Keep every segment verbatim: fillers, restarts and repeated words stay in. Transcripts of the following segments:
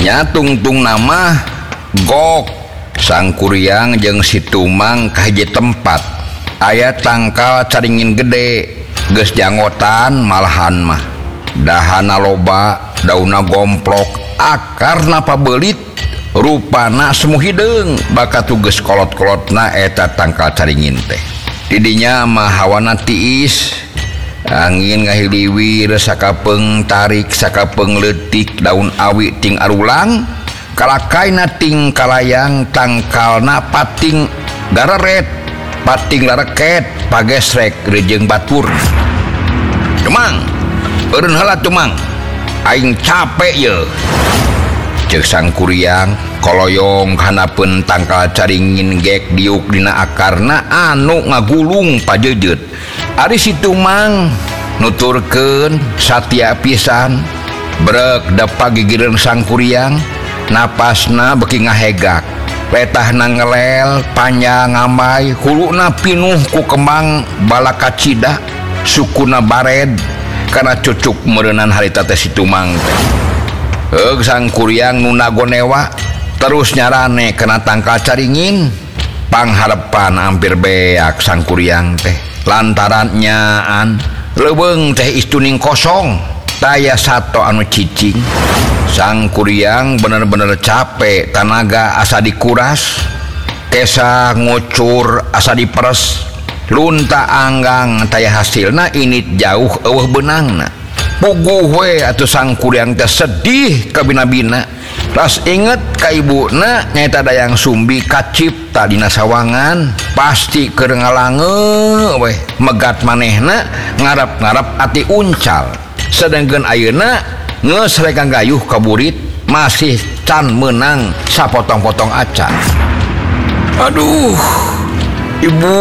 tungtung nama gok sang kuryang jeung si Tumang ka hiji tempat aya tangkal caringin gede geus janggotan malahan mah dahana loba dauna gomplok akarna pabelit rupana semu hideung bakat tugas kolot-kolotna eta tangkal caringin teh didinya mah hawana tiis angin ngahiliwir sakapeung tarik sakapeung leutik daun awi ting arulang kalakaina ting kalayang tangkalna pating dareret pating lareket pagesrek rejeung batur Tumang eureun heula Tumang aing capek ye ceuk sang kuryang koloyong hanapeun tangkal caringin gek diuk dina akarna anu ngagulung pajejeut ari si Tumang nuturkeun satia pisan brek dapa gigireun sang kuryang napasna beki ngahegak petahna ngelel panjang ngamai huluna pinuh ku kembang balakacida sukuna bared kana cucuk meureunnan harita teh si Tumang teh heug sang kuryang nu nagonewa terus nyarane kana tangkal caringin pangharepan hampir beak sang kuryang teh lantaran nyaan leuweung teh istuning kosong taya sato anu cicing sang kuryang bener-bener capek tanaga asa dikuras kesa ngucur asa diperes lunta anggang taya hasilna init jauh eueuh beunangna puguh we atuh sang kuryang teh sedih ka bina-bina ras inget ka ibuna nyaeta dayang sumbi kacipta dina sawangan pasti keur ngalange we megat manehna ngarep-ngarep ati uncal sedengkeun ayeuna geus rek gayuh ka burit masih can meunang sapotong-potong acan aduh ibu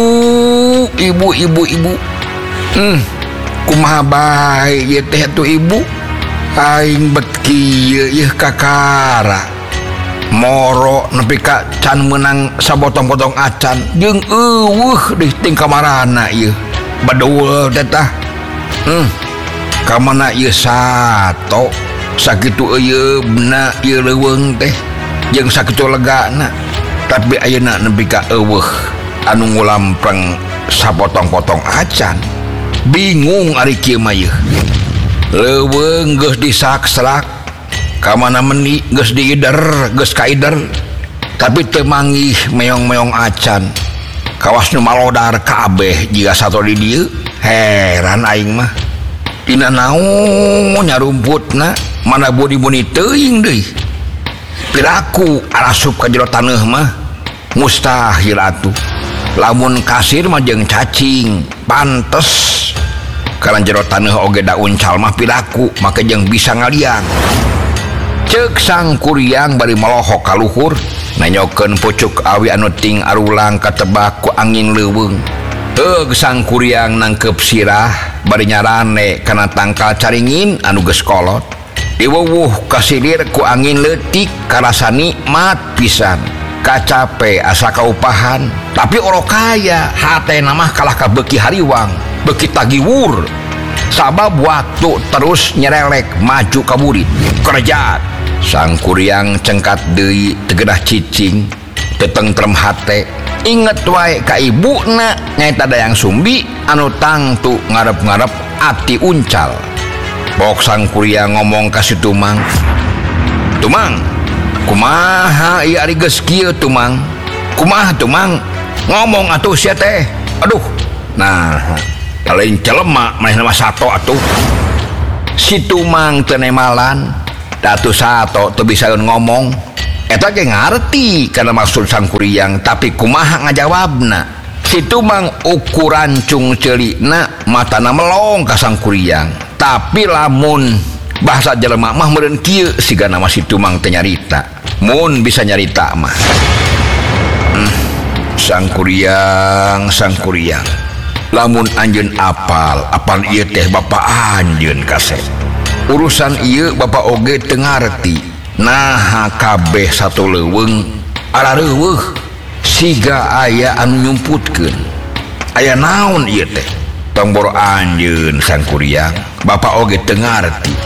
ibu ibu ibu hmm kumaha bae ieu teh atuh ibu aing bet kieu ieu kakara moro nepi ka can meunang sabotong-potong acan jeung eueuh deui ting kamarana ieu badeul teh tah hmm kamana ieu sato sakitu eyeubna ieu leuweung teh jeung sakitu legana tapi ayeuna nepi ka eueuh anu ngulampreng sapotong-potong acan bingung ari kieu mah ieu leuweung geus disak-selak kamana meuni geus diider geus kaider tapi teu manggih meong-meong acan kawas nu malodar kabeh jiga sato di dieu heran aing mah dina naon nyarumputna mana bodi-bodi teuing deui piraku arasup ka jero taneuh mah mustahil atuh lamun kasir mah jeung cacing pantes karena jero taneuh oge da uncal mah piraku make jeung bisa ngaliang ceuk sang kuryang bari melohok ka luhur nanyokeun pucuk awi anu ting arulang katebak ku angin leuweung heug sang kuryang nangkep sirah bari nyarane kana tangkal caringin anu geus kolot diwuwuh kasilir ku angin leutik karasa nikmat pisan kacape asa kaupahan tapi oro kaya hatena mah kalah ka beuki hariwang beuki tagiwur sabab waktu terus nyerelek maju ka burit kerjaan sang kuryang cengkat deui tegedah cicing tetentrem hate inget wae ka ibuna nyaeta dayang sumbi anu tangtu ngarep-ngarep ati uncal bok sang kuryang ngomong ka si Tumang Tumang kumaha ieu ari geus kieu Tumang kumaha Tumang ngomong atuh sia teh aduh nah lain celema manehna mah sato atuh si Tumang teu nemalan da atuh sato teu bisa ngomong eta ge ngarti kana maksud sang kuryang tapi kumaha ngajawabna si Tumang ukuran cung ceulina matana melong ka sang kuryang tapi lamun bahasa jelema mah meureun kieu sigana mah si Tumang teh nyarita mun bisa nyarita mah hmm. sang kuryang sang kuryang lamun anjeun apal apal ieu teh bapa anjeun kasep urusan ieu bapa oge teu ngarti nah kabeh satu leuweung arareuweuh siga aya anu nyumputkeun aya naon ieu teh tong boro anjeun sang kuryang bapa oge teu ngarti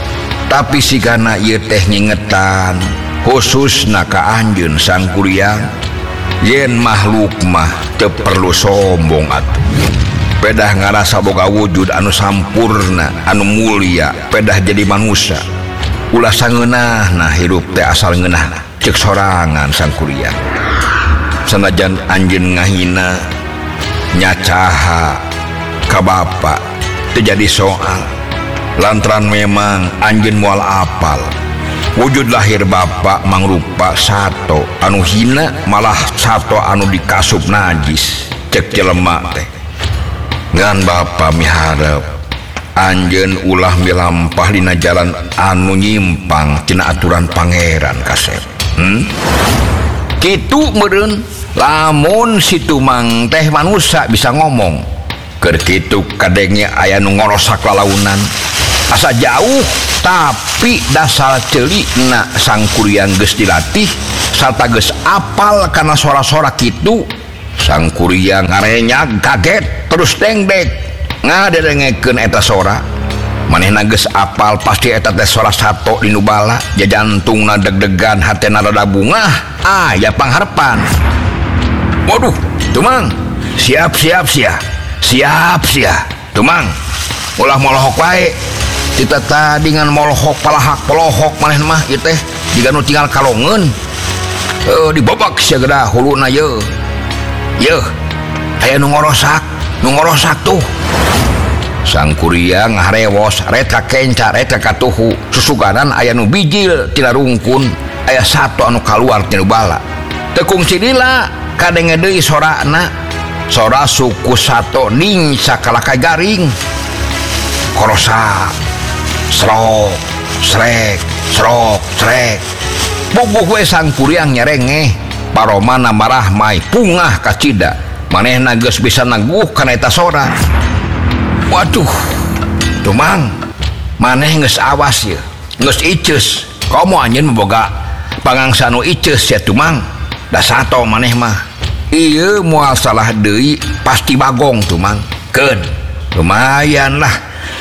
tapi sigana ieu teh ngingetan khususna ka anjeun Sang Kuryang yen makhluk mah teu perlu sombong atuh pedah ngarasa boga wujud anu sampurna anu mulia pedah jadi manusia ulah sangeunahna hirup teh asal ngeunah cek sorangan Sang Kuryang sanajan anjeun ngahina nyacaha ka bapa teu jadi soal lantaran memang anjeun moal apal wujud lahir bapa mangrupa sato anu hina malah sato anu dikasup najis cek jelema teh ngan bapa miharep anjeun ulah milampah dina jalan anu nyimpang tina aturan pangeran kasep hmm? Kitu meureun lamun si Tumang teh manusia bisa ngomong keur kitu kadengnya aya nu ngorosak lalaunan asa jauh tapi dasar celikna Sang Kuryang geus dilatih sarta geus apal kana sora-sora kitu Sang Kuryang ngarenyag kaget terus dengdek ngaderengekeun eta sora manehna geus apal pasti eta teh sora sato di nu bala jajantungna deg-degan hatena rada bungah aya pangharepan waduh Tumang siap-siap sia siap-siap Tumang ulah molohok wae kita tadi ngan molohok palahak polohok maneh mah ieu teh jiga nu tinggal kalongeun eh dibobak sia geda huluna yeuh yeuh aya nu ngorosak nu ngorosak tuh Sang Kuryang ngaharewos reta kenca reta katuhu susuganan aya nu bijil tina rungkun aya sato anu kaluar tina bala teu kungsi lila kadenge deui sorana sora suku sato ning sakalaka garing korosa srok srek srok srek bubuh we Sang Kuryang nyerengeh paromana marah mai pungah ka cida manehna geus bisa naguh kana eta sora waduh Tumang maneh geus awas ye geus iceus komo anjeun boga pangangsa nu iceus ya Tumang da sato maneh mah ieu moal salah deui pasti bagong Tumang keun lumayan lah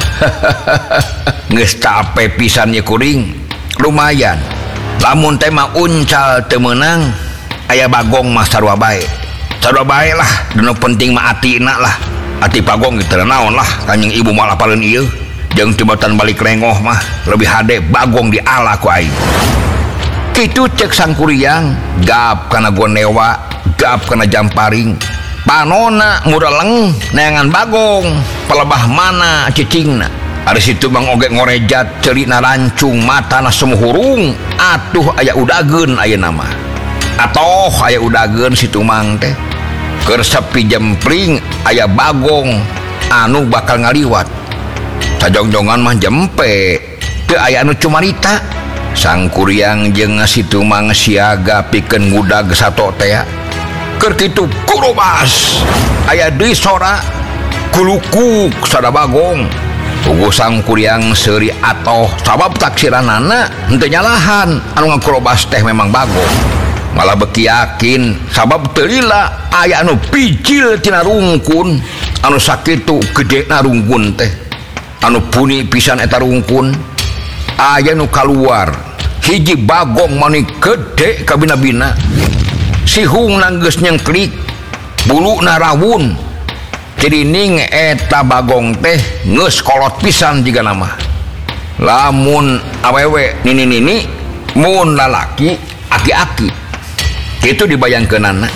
geus capek pisan ye kuring lumayan lamun teh mah uncal teu meunang aya bagong mah sarua bae sarua bae lah nu penting mah atina lah ati bagong teu naon lah kanjing ibu moal apaleun ieu jeung tibatan balik rengoh mah lebih hade bagong diala ku aing kitu cek Sang Kuryang gap kana gonewa gap kana jamparing panona mureleng neangan bagong pelebah mana cicingna ari situ Bang oge ngorejat ceulina rancung matana semuhurung atuh aya udageun ayeuna mah atoh aya udageun si Tumang teh keur sepi jempling aya bagong anu bakal ngaliwat sajongjongan mah jempe teu aya anu cumarita Sang Kuryang jeung si Tumang siaga pikeun ngudag sato teh keur kitu kurobas aya deui sora kulukuk sada bagong ugu Sang Kuryang seuri atoh sabab taksiranana henteu nyalahan anu ngakurobas teh memang bagong malah beki yakin sabab teu lila aya anu pijil tina rungkun anu sakitu gedena rungkun teh anu puni pisan eta rungkun aya nu kaluar hiji bagong mani gede ka bina-bina sihungna geus nyengklik buluna rawun jadi ning eta bagong teh geus kolot pisan jiga nama lamun awewe nini-nini mun lalaki aki-aki itu dibayangkeunana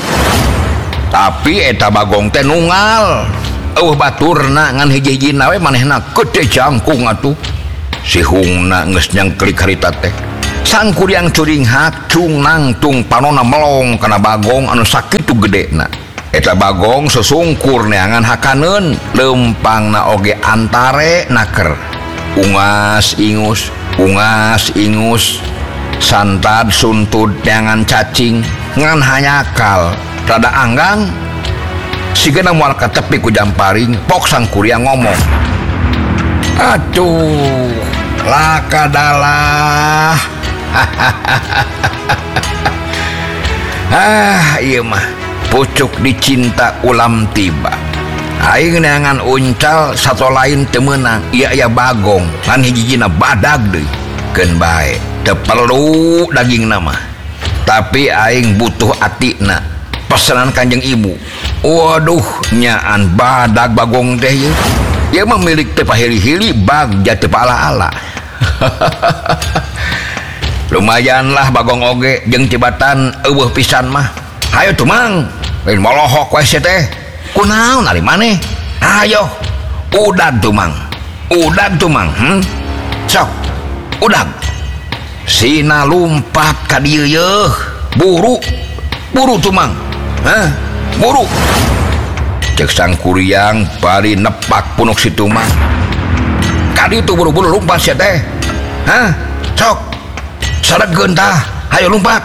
tapi eta bagong teh nunggal eueuh baturna ngan hiji-hijina we manehna gede jangkung atuh sihungna geus nyengklik harita teh Sang Kuryang curing hacung nangtung panona melong kana bagong anu sakitu gedena eta bagong sesungkur neangan hakaneun lempangna oge antare naker ungas ingus ungas ingus santad suntud neangan cacing ngan hanyakal rada anggang sigana moal ka tepi ku jamparing pok Sang Kuryang ngomong aduh lakadalah ah iya mah pucuk dicinta ulam tiba aing neangan uncal sato lain teu meunang ieu aya bagong ngan hijina badag deui ken bae teu perlu daging nama, tapi aing butuh atina pesanan Kanjeng Ibu. Waduh, nyaan badag bagong teh ye. Ye mah milik teh pahili-hili bagja teu ala-ala. Lumayan lah bagong oge jeung Cibatan eueuh pisan mah. Hayo tuh mang, lain molohok we teh. Kunaon ari maneh? Ayo, udag tuh mang. Udag tuh mang, hmm? Sok, udag. Sina lumpat ka dieu yeuh. Buru. Buru tuh mang. Hah? Buru. Cek sang kuryang bari nepak punuk situ mang. Kadi tuh buru-buru lumpat sia teh. Hah? Sok. Saregeun tah, hayo lumpat.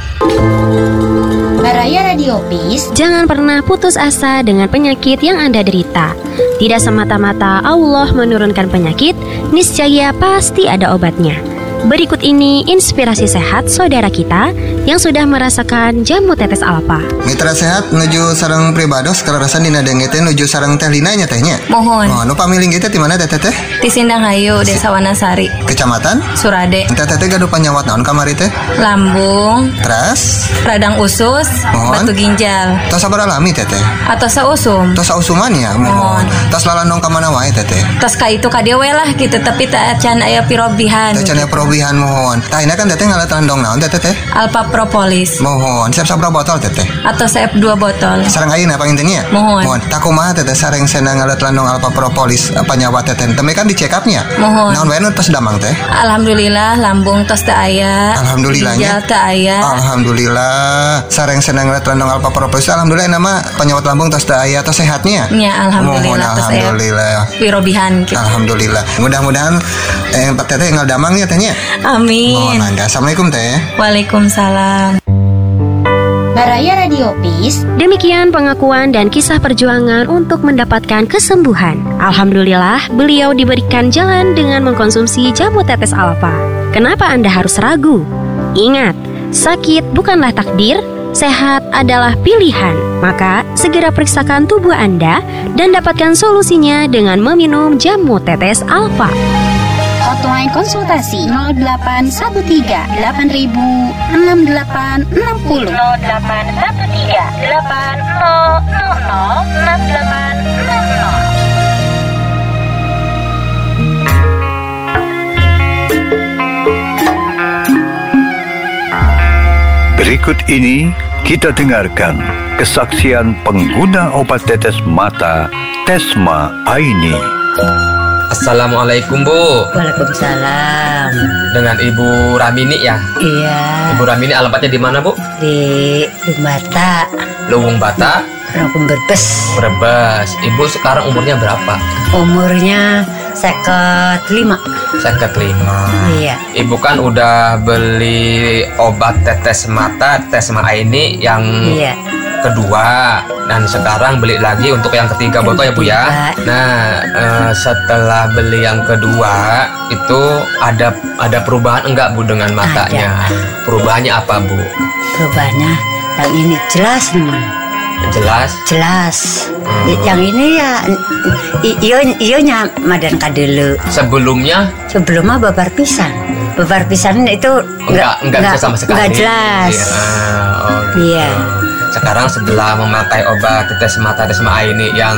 Baraya Radiopis, jangan pernah putus asa dengan penyakit yang Anda derita. Tidak semata-mata Allah menurunkan penyakit, niscaya pasti ada obatnya. Berikut ini inspirasi sehat saudara kita yang sudah merasakan jamu tetes alfa. Mitra sehat nuju sareng pribados kararasan dina denge teh nuju sareng teh Lina nya tehnya. Mohon. Oh, nu pamiling kita di mana teh teh? Di Sindanghayu, Desa Wanasari. Kecamatan? Surade. Teh teh gaduh panyawat naon kamari teh? Lambung. Teras? Radang usus. Mohon. Batu ginjal. Tos sabar alami teh teh. Atau sausum. Tos sausuman ya. Mohon. Tos lalandong ka mana wae teh teh? Tos ka itu ka dieu we lah gitu, tapi teu can aya pirobihan. Teh can aya pirobihan mohon. Tah ini kan teteh ngalat landong naon teh teh? Alpha Propolis. Mohon. Siap sabra botol teteh? Atau siap dua botol. Sareng ayeuna pangintennya? Mohon. Mohon. Tak kumaha teteh sareng sena ngalat landong Alpha Propolis apa nyawa teteh? Teme kan di check up-nya. Mohon. Naon wae nu tos damang teh? Alhamdulillah lambung tos teu aya. Alhamdulillahnya. Ginjal teu aya. Alhamdulillah. Sareng senang ngalat landong Alpha Propolis. Alhamdulillah nama penyawat lambung tos teu aya tos sehatnya. Ya alhamdulillah tos aya. Alhamdulillah. Pirobihan gitu. Alhamdulillah. Mudah-mudahan eh teteh tinggal damangnya tehnya. Amin. Mohon Anda. Assalamualaikum teh. Waalaikumsalam. Baraya Radiopis. Demikian pengakuan dan kisah perjuangan untuk mendapatkan kesembuhan. Alhamdulillah, beliau diberikan jalan dengan mengkonsumsi jamu tetes alfa. Kenapa Anda harus ragu? Ingat, sakit bukanlah takdir, sehat adalah pilihan. Maka, segera periksakan tubuh Anda dan dapatkan solusinya dengan meminum jamu tetes alfa. Hotline konsultasi nol delapan satu tiga delapan ribu enam delapan enam nol nol delapan satu tiga delapan nol nol nol enam delapan enam nol. Berikut ini kita dengarkan kesaksian pengguna obat tetes mata Tesma Aini. Assalamualaikum Bu. Waalaikumsalam. Dengan Ibu Ramini ya? Iya. Ibu Ramini alamatnya di mana Bu? Di Luwung Bata. Luwung Bata. Luwung Brebes. Brebes. Ibu sekarang umurnya berapa? Umurnya seket lima. Seket lima. Iya. Ibu kan udah beli obat tetes mata Tesma Aini yang iya. kedua, dan sekarang beli lagi untuk yang ketiga yang botol ya Bu ya. Nah eh, setelah beli yang kedua itu ada ada perubahan enggak Bu dengan matanya? Ada. Perubahannya apa Bu? Perubahannya yang ini jelas nih. Jelas. Jelas. Hmm. Yang ini ya iyo iyo nya madan kadelu. Sebelumnya? Sebelumnya babar pisan. Babar pisan itu enggak enggak, enggak bisa sama sekali. Enggak jelas. Ya, oh gitu. Iya. Sekarang setelah memakai obat tetes mata Tesma Aini yang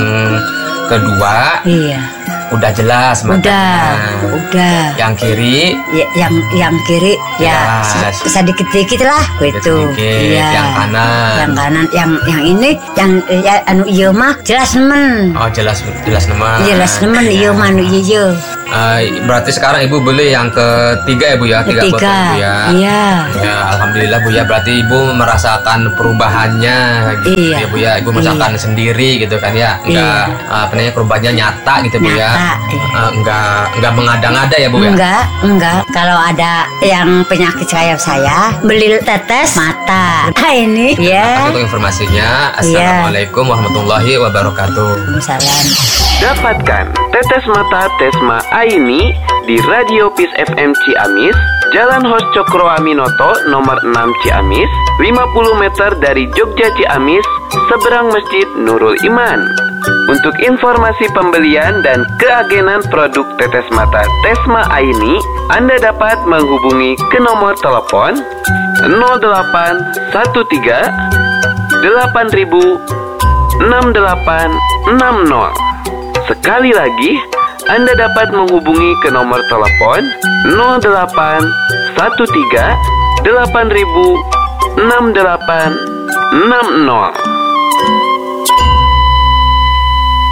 kedua, iya. Udah jelas matanya. Udah, udah. Yang kiri, ya, yang yang kiri ya sedikit-sedikit lah gitu. Iya. Yang kanan. Yang kanan, yang yang ini yang ya, anu ieu mah jelas nemen. Oh, jelas jelas nemen. Jelas nemen ieu mah anu ieu. Uh, berarti sekarang Ibu beli yang ketiga ya Bu ya, tiga botol Bu ya. Iya. Ya, alhamdulillah Bu ya. Berarti Ibu merasakan perubahannya gitu iya. ya Bu ya. Ibu merasakan iya. sendiri gitu kan ya. Enggak iya. apa namanya perubahannya nyata gitu Bu nyata, ya. Iya. Uh, enggak enggak mengada-ngada ya Bu ya. Enggak, enggak. Kalau ada yang penyakit kayak saya, beli tetes mata. Nah, ini ya. Untuk informasinya. Assalamualaikum iya. warahmatullahi wabarakatuh. Waalaikumsalam. Dapatkan tetes mata Tesma Aini di Radio Peace F M Ciamis, Jalan Hos Cokro Aminoto nomor enam Ciamis, lima puluh meter dari Jogja Ciamis, seberang Masjid Nurul Iman. Untuk informasi pembelian dan keagenan produk tetes mata Tesma Aini, Anda dapat menghubungi ke nomor telepon nol delapan satu tiga delapan ribu enam delapan enam nol. Sekali lagi, Anda dapat menghubungi ke nomor telepon nol delapan satu tiga delapan ribu enam delapan enam nol.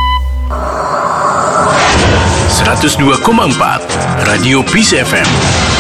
seratus dua koma empat Radio Peace F M.